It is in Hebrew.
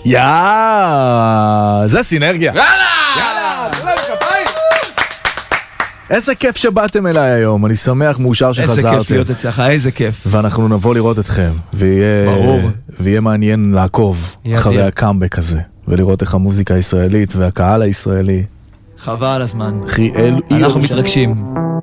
זה סינרגיה. יאללה, תלם כפיים. איזה כיף שבאתם אליי היום, אני שמח, מאושר שחזרתם. איזה כיף להיות אצלך, איזה כיף. ואנחנו נבוא לראות אתכם, ויהיה מעניין לעקוב אחרי הקאמבק הזה, ולראות איך המוזיקה הישראלית והקהל הישראלי. חבל הזמן. אחי, אנחנו מתרגשים.